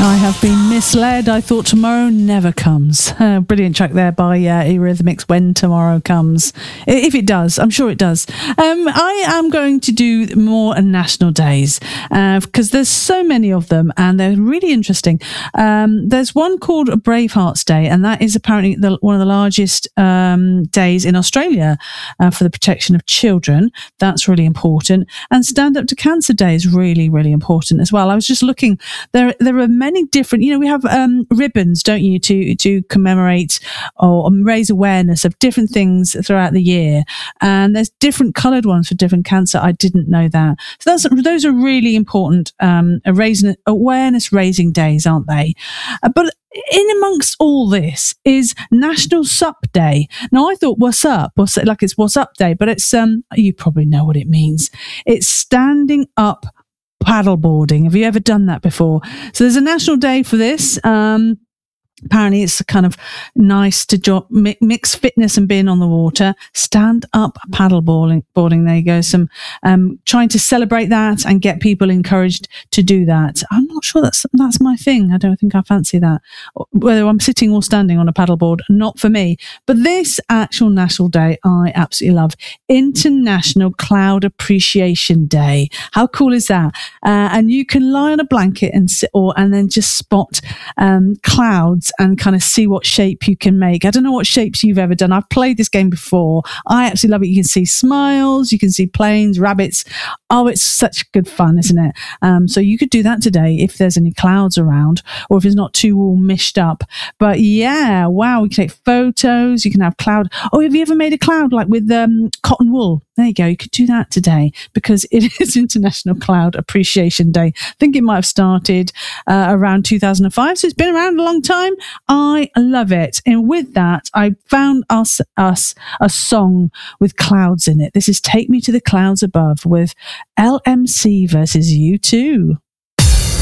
I have been misled. I thought tomorrow never comes. Brilliant track there by Eurythmics, When Tomorrow Comes. If it does, I'm sure it does. I am going to do more national days because there's so many of them and they're really interesting. There's one called Bravehearts Day, and that is apparently one of the largest days in Australia for the protection of children. That's really important. And Stand Up to Cancer Day is really, really important as well. I was just looking, there are many different, we have ribbons, don't you, to commemorate or raise awareness of different things throughout the year, and there's different coloured ones for different cancer. I didn't know that. So those are really important awareness raising days, aren't they? But in amongst all this is National Sup Day. Now I thought what's up, it's What's Up Day, but it's you probably know what it means. It's standing up paddleboarding. Have you ever done that before? So there's a national day for this. Apparently it's kind of nice to mix fitness and being on the water. Stand up paddleboarding. There you go. Some trying to celebrate that and get people encouraged to do that. I'm not sure that's my thing. I don't think I fancy that. Whether I'm sitting or standing on a paddleboard, not for me. But this actual national day, I absolutely love. International Cloud Appreciation Day. How cool is that? And you can lie on a blanket and sit, and then just spot clouds and kind of see what shape you can make. I don't know what shapes you've ever done. I've played this game before. I absolutely love it. You can see smiles, you can see planes, rabbits. Oh, it's such good fun, isn't it? So you could do that today if there's any clouds around or if it's not too all mished up. But yeah, wow, we can take photos. You can have cloud. Oh, have you ever made a cloud like with cotton wool? There you go. You could do that today because it is International Cloud Appreciation Day. I think it might have started around 2005. So it's been around a long time. I love it. And with that, I found us a song with clouds in it. This is Take Me to the Clouds Above with LMC versus U2.